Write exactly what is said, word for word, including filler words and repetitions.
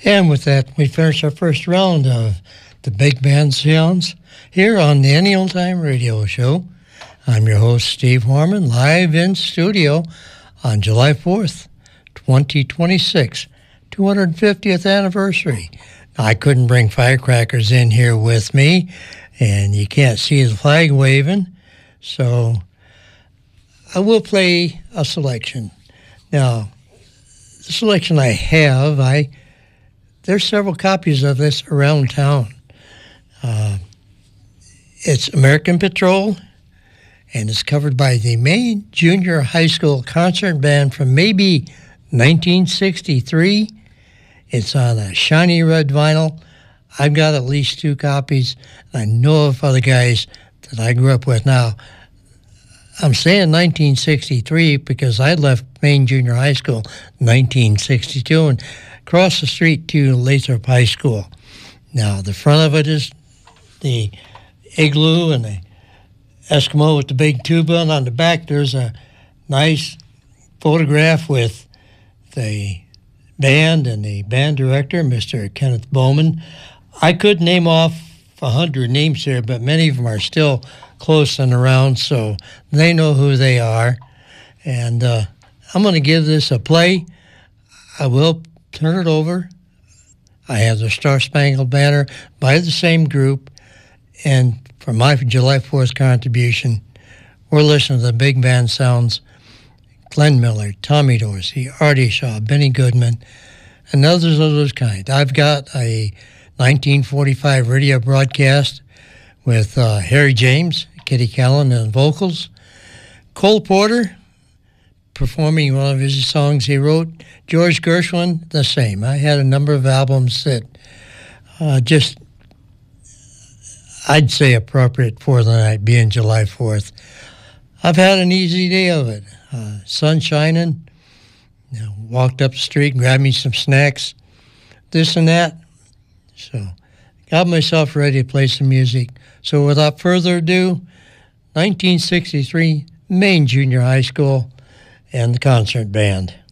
And with that, we finish our first round of the Big Band Sounds here on the Any Old Time Radio Show. I'm your host, Steve Harmon, live in studio on July fourth, twenty twenty-six, two hundred fiftieth anniversary. Now, I couldn't bring firecrackers in here with me, and you can't see the flag waving, so I will play a selection. Now, the selection I have, I there's several copies of this around town. Uh, it's American Patrol, and it's covered by the Maine Junior High School Concert Band from maybe nineteen sixty-three. It's on a shiny red vinyl. I've got at least two copies. I know of other guys that I grew up with. Now, I'm saying nineteen sixty-three because I left Maine Junior High School in nineteen sixty-two and crossed the street to Lathrop High School. Now, the front of it is the igloo and the Eskimo with the big tuba, and on the back there's a nice photograph with the band and the band director, Mister Kenneth Bowman. I could name off a hundred names here, but many of them are still close and around, so they know who they are. And uh, I'm going to give this a play. I will turn it over. I have the Star Spangled Banner by the same group, and for my July fourth contribution, we're listening to the Big Band Sounds, Glenn Miller, Tommy Dorsey, Artie Shaw, Benny Goodman, and others of those kind. I've got a nineteen forty-five radio broadcast with uh, Harry James, Kitty Callan, and vocals. Cole Porter performing one of his songs he wrote. George Gershwin, the same. I had a number of albums that uh, just, I'd say, appropriate for the night, being July fourth. I've had an easy day of it. Uh, sun shining, you know, walked up the street and grabbed me some snacks, this and that. So got myself ready to play some music. So without further ado, nineteen sixty-three, Maine Junior High School and the concert band.